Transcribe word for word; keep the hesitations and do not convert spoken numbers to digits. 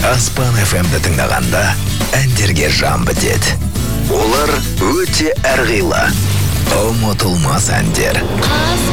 Аспан эф эмді тыңдағанда әндерге жан бітеді. Олар өте әрғилы, ұмытылмас әндер.